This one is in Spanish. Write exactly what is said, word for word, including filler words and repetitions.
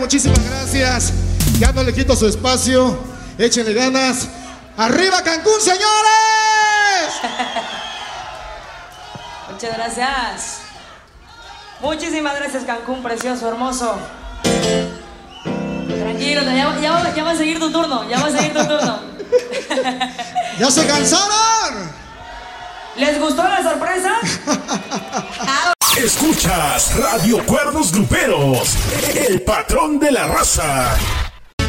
muchísimas gracias. Ya no le quito su espacio. Échenle ganas. ¡Arriba Cancún, señores! Muchas gracias. Muchísimas gracias, Cancún, precioso, hermoso. Tranquilo, ya, ya, ya va a seguir tu turno, ya va a seguir tu turno. ¿Ya se cansaron? ¿Les gustó la sorpresa? Escuchas Radio Cuernos Gruperos, el patrón de la raza.